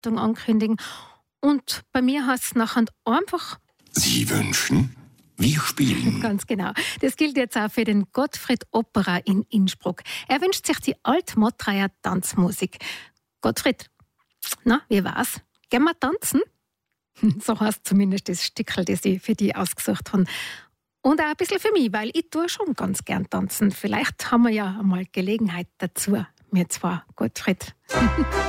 Veranstaltung ankündigen. Und bei mir heißt es nachher einfach... Sie wünschen? Wir spielen. Ganz genau. Das gilt jetzt auch für den Gottfried Opera in Innsbruck. Er wünscht sich die Alt-Mottreier Tanzmusik. Gottfried, na, wie war's? Gehen wir tanzen? So heißt zumindest das Stückchen, das ich für dich ausgesucht habe. Und auch ein bisschen für mich, weil ich tue schon ganz gern tanzen. Vielleicht haben wir ja einmal Gelegenheit dazu, wir zwei, Gottfried.